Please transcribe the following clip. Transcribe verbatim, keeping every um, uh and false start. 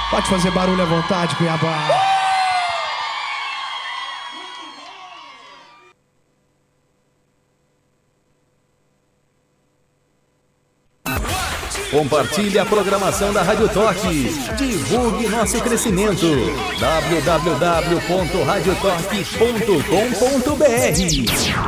Pode fazer barulho à vontade, Cuiabá. Compartilhe a programação da Rádio Toque. Divulgue nosso crescimento. w w w ponto radio toque ponto com ponto b r